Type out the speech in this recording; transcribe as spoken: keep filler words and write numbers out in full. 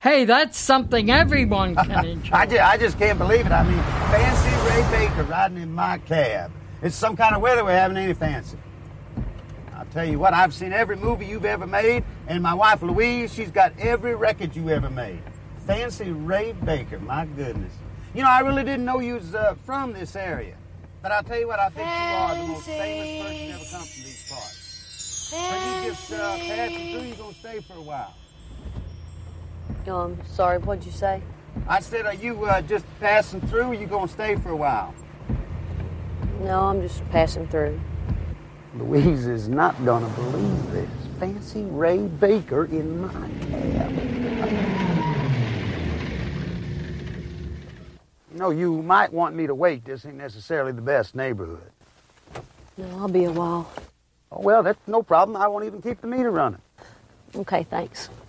Hey, that's something everyone can enjoy. I, just, I just can't believe it. I mean, Fancy Ray Baker riding in my cab. It's some kind of weather we're having, any fancy. I'll tell you what, I've seen every movie you've ever made, and my wife Louise, she's got every record you ever made. Fancy Ray Baker, my goodness. You know, I really didn't know you was uh, from this area. But I'll tell you what, I think you are the most famous person ever come from these parts. Are you just uh, passing through, you gonna stay for a while? Um, sorry, what'd you say? I said, are you uh, just passing through, or you gonna stay for a while? No, I'm just passing through. Louise is not gonna believe this. Fancy Ray Baker in my cab. No, you might want me to wait. This ain't necessarily the best neighborhood. No, I'll be a while. Oh, well, that's no problem. I won't even keep the meter running. Okay, thanks.